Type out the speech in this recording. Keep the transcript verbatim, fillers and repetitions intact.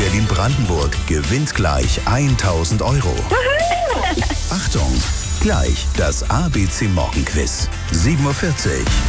Berlin-Brandenburg gewinnt gleich tausend Euro. Achtung, gleich das A B C Morgenquiz. sieben Uhr vierzig.